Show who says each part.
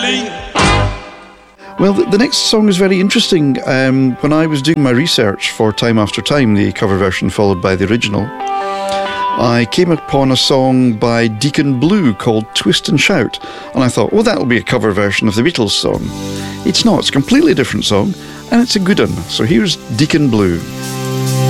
Speaker 1: Well, the next song is very interesting. When I was doing my research for Time After Time, the cover version followed by the original, I came upon a song by Deacon Blue called Twist and Shout, and I thought, well, that'll be a cover version of the Beatles song. It's not. It's a completely different song, and it's a good one. So here's Deacon Blue.